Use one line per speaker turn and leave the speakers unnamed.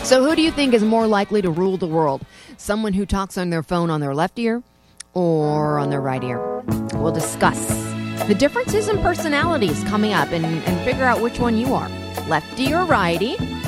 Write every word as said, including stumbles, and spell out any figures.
So who do you think is more likely to rule the world? Someone who talks on their phone on their left ear or on their right ear? We'll discuss the differences in personalities coming up and, and figure out which one you are, lefty or righty.